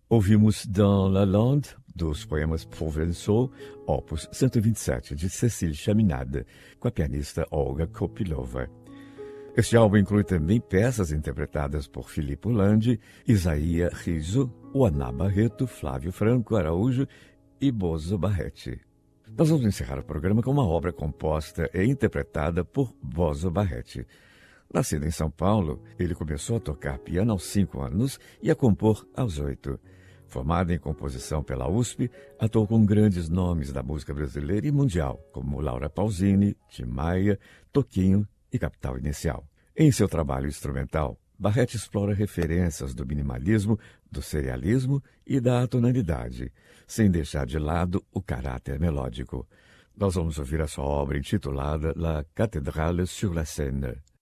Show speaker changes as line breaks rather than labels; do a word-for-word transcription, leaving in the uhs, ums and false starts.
Ouvimos Dans la Lande, dos poemas Provençaux, opus cento e vinte e sete, de Cécile Chaminade, com a pianista Olga Kopylova. Este álbum inclui também peças interpretadas por Filippo Landi, Isaías Rizzo, Oana Barreto, Flávio Franco Araújo e Bozo Barretti. Nós vamos encerrar o programa com uma obra composta e interpretada por Bozo Barretti. Nascido em São Paulo, ele começou a tocar piano aos cinco anos e a compor aos oito. Formado em composição pela U S P, atuou com grandes nomes da música brasileira e mundial, como Laura Pausini, Tim Maia, Toquinho e Capital Inicial. Em seu trabalho instrumental, Barretti explora referências do minimalismo, do serialismo e da atonalidade, sem deixar de lado o caráter melódico. Nós vamos ouvir a sua obra intitulada La Cathédrale sur la Seine.